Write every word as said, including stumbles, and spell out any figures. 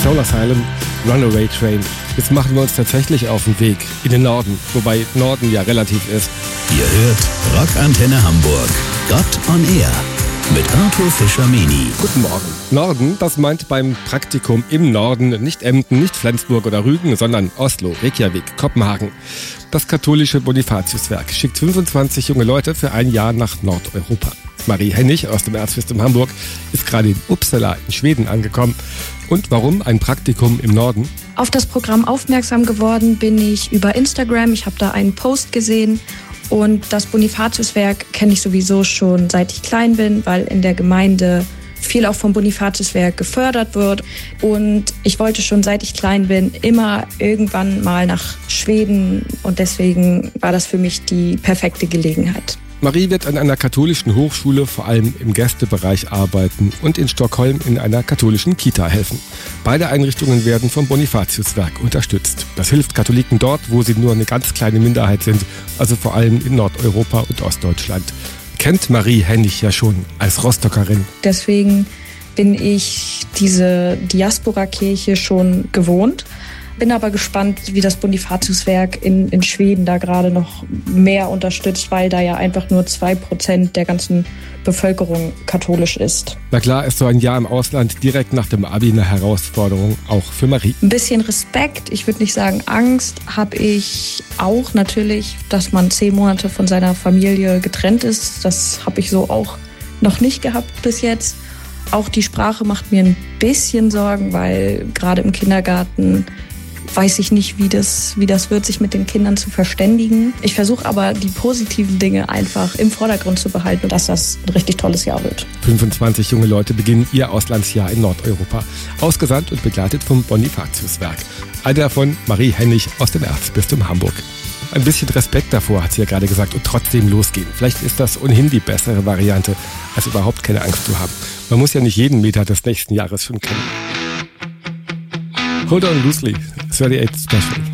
Soul Asylum, Runaway Train. Jetzt machen wir uns tatsächlich auf den Weg in den Norden, wobei Norden ja relativ ist. Ihr hört Rockantenne Hamburg, Gott on Air mit Arthur Fischer-Meni. Guten Morgen. Norden, das meint beim Praktikum im Norden nicht Emden, nicht Flensburg oder Rügen, sondern Oslo, Reykjavik, Kopenhagen. Das katholische Bonifatiuswerk schickt fünfundzwanzig junge Leute für ein Jahr nach Nordeuropa. Marie Hennig aus dem Erzbistum Hamburg ist gerade in Uppsala in Schweden angekommen. Und warum ein Praktikum im Norden? Auf das Programm aufmerksam geworden bin ich über Instagram. Ich habe da einen Post gesehen und das Bonifatiuswerk kenne ich sowieso schon seit ich klein bin, weil in der Gemeinde viel auch vom Bonifatiuswerk gefördert wird. Und ich wollte schon seit ich klein bin immer irgendwann mal nach Schweden und deswegen war das für mich die perfekte Gelegenheit. Marie wird an einer katholischen Hochschule vor allem im Gästebereich arbeiten und in Stockholm in einer katholischen Kita helfen. Beide Einrichtungen werden vom Bonifatiuswerk unterstützt. Das hilft Katholiken dort, wo sie nur eine ganz kleine Minderheit sind, also vor allem in Nordeuropa und Ostdeutschland. Kennt Marie Hennig ja schon als Rostockerin. Deswegen bin ich diese Diaspora-Kirche schon gewohnt. Bin aber gespannt, wie das Bonifatiuswerk in, in Schweden da gerade noch mehr unterstützt, weil da ja einfach nur zwei Prozent der ganzen Bevölkerung katholisch ist. Na klar, ist so ein Jahr im Ausland direkt nach dem Abi eine Herausforderung, auch für Marie. Ein bisschen Respekt, ich würde nicht sagen Angst, habe ich auch natürlich, dass man zehn Monate von seiner Familie getrennt ist. Das habe ich so auch noch nicht gehabt bis jetzt. Auch die Sprache macht mir ein bisschen Sorgen, weil gerade im Kindergarten weiß ich nicht, wie das, wie das wird, sich mit den Kindern zu verständigen. Ich versuche aber, die positiven Dinge einfach im Vordergrund zu behalten und dass das ein richtig tolles Jahr wird. fünfundzwanzig junge Leute beginnen ihr Auslandsjahr in Nordeuropa. Ausgesandt und begleitet vom Bonifatiuswerk. Eine davon Marie Hennig aus dem Erzbistum Hamburg. Ein bisschen Respekt davor, hat sie ja gerade gesagt, und trotzdem losgehen. Vielleicht ist das ohnehin die bessere Variante, als überhaupt keine Angst zu haben. Man muss ja nicht jeden Meter des nächsten Jahres schon kennen. Hold on loosely, thirty-eight Special.